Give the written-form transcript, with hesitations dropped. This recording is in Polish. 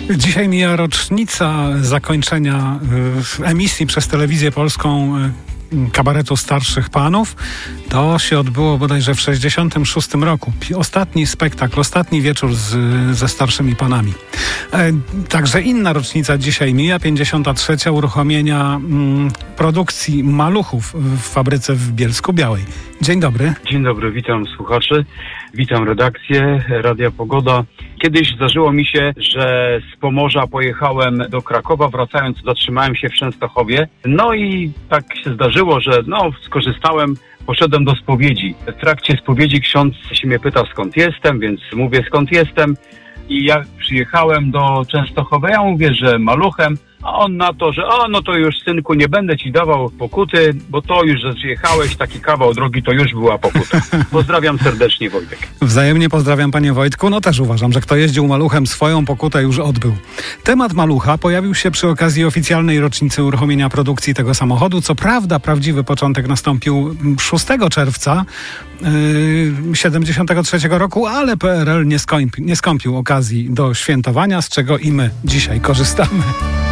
Dzisiaj mija rocznica zakończenia emisji przez Telewizję Polską kabaretu Starszych Panów. To się odbyło bodajże w 1966 roku. Ostatni spektakl, ostatni wieczór ze Starszymi Panami. Także inna rocznica dzisiaj mija, 53. uruchomienia produkcji Maluchów w fabryce w Bielsku-Białej. Dzień dobry. Dzień dobry, witam słuchaczy, witam redakcję Radia Pogoda. Kiedyś zdarzyło mi się, że z Pomorza pojechałem do Krakowa, wracając zatrzymałem się w Częstochowie. No i tak się zdarzyło, że skorzystałem, poszedłem do spowiedzi. W trakcie spowiedzi ksiądz się mnie pyta, skąd jestem, więc mówię, skąd jestem. I jak przyjechałem do Częstochowy, ja mówię, że Maluchem, a on na to, że no to już synku, nie będę ci dawał pokuty, bo to już, że przyjechałeś, taki kawał drogi, to już była pokuta. Pozdrawiam serdecznie, Wojtek. Wzajemnie pozdrawiam, panie Wojtku. No też uważam, że kto jeździł Maluchem, swoją pokutę już odbył. Temat Malucha pojawił się przy okazji oficjalnej rocznicy uruchomienia produkcji tego samochodu. Co prawda prawdziwy początek nastąpił 6 czerwca 73 roku, ale PRL nie skąpił okazji do świętowania, z czego i my dzisiaj korzystamy.